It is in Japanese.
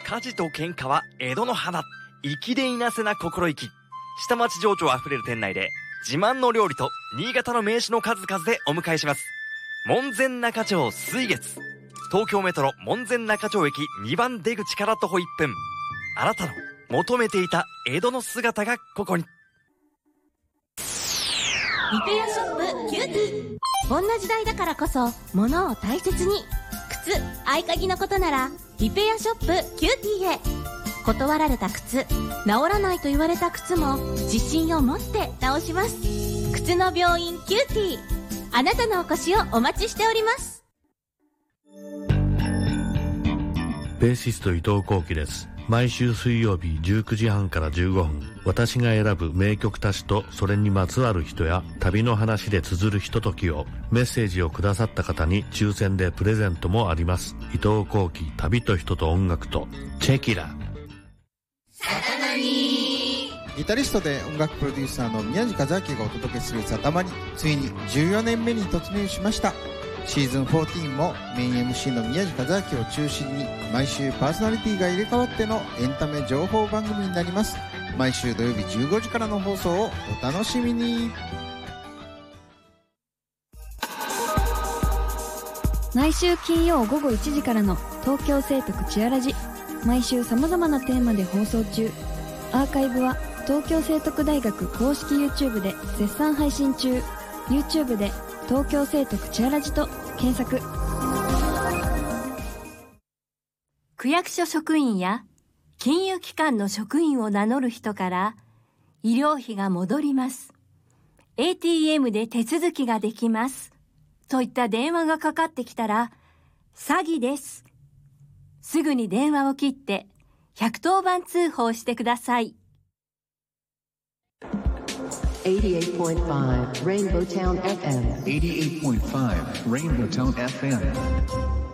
火事と喧嘩は江戸の花。粋でいなせな心意気。下町情緒あふれる店内で自慢の料理と新潟の名酒の数々でお迎えします。門前仲町水月。東京メトロ門前仲町駅2番出口から徒歩1分。あなたの求めていた江戸の姿がここに。 リペアショップキューティー。こんな時代だからこそ物を大切に。靴、合鍵のことならリペアショップキューティーへ。断られた靴、治らないと言われた靴も自信を持って直します。靴の病院キューティー。あなたのお越しをお待ちしております。 ベーシスト伊藤幸喜です。毎週水曜日19時半から15分、私が選ぶ名曲たちとそれにまつわる人や旅の話で綴るひとときを、メッセージをくださった方に抽選でプレゼントもあります。伊藤幸喜、旅と人と音楽とチェキラ。 ギタリストで音楽プロデューサーの宮地和明がお届けするサタマニ、ついに14年目に突入しました。シーズン14もメイン MC の宮地和明を中心に毎週パーソナリティが入れ替わってのエンタメ情報番組になります。毎週土曜日15時からの放送をお楽しみに。 毎週金曜午後1時からの東京聖徳チアラジ、毎週様々なテーマで放送中。アーカイブは東京聖徳大学公式 YouTube で絶賛配信中。 YouTube で東京聖徳チアラジと検索。 区役所職員や金融機関の職員を名乗る人から医療費が戻ります、 ATM で手続きができますといった電話がかかってきたら詐欺です。すぐに電話を切って110番通報してください。 88.5 Rainbow Town FM. 88.5 Rainbow Town FM.